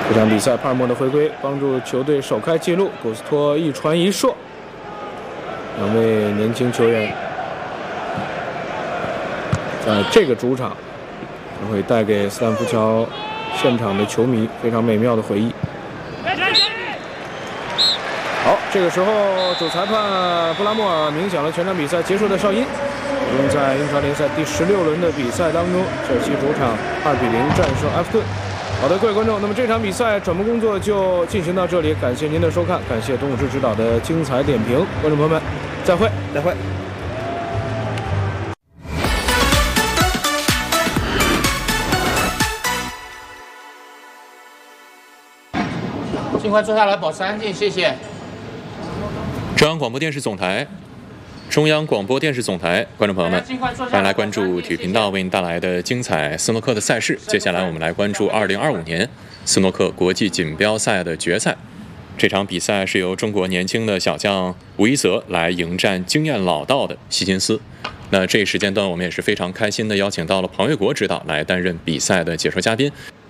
这场比赛，帕尔默的回归帮助球队首开纪录，古斯托一传一射，两位年轻球员在这个主场将会带给斯坦福桥现场的球迷非常美妙的回忆。好，这个时候主裁判布拉莫尔鸣响了全场比赛结束的哨音。用在英超联赛第16轮的比赛当中，切尔西主场2比0战胜埃弗顿。好的，各位观众，那么这场比赛转播工作就进行到这里，感谢您的收看，感谢董武志指导的精彩点评，观众朋友们，再会， 再会。 尽快坐下来，保持安静，谢谢。 中央广播电视总台，观众朋友们，欢迎来关注体育频道为您带来的精彩斯诺克的赛事。接下来我们来关注2025年斯诺克国际锦标赛的决赛。这场比赛是由中国年轻的小将吴一泽来迎战经验老道的希金斯。那这一时间段，我们也是非常开心的邀请到了庞岳国指导来担任比赛的解说嘉宾。